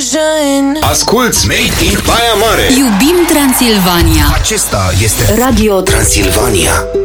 Asculți Made in Baia Mare. Iubim Transilvania. Acesta este Radio Transilvania.